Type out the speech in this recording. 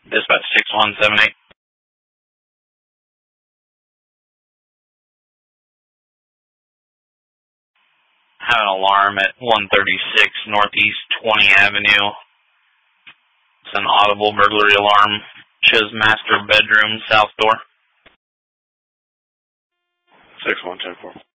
Dispatch 6178. Have an alarm at 136 Northeast 20 Avenue. It's an audible burglary alarm. Shows master bedroom, south door. 6110-4.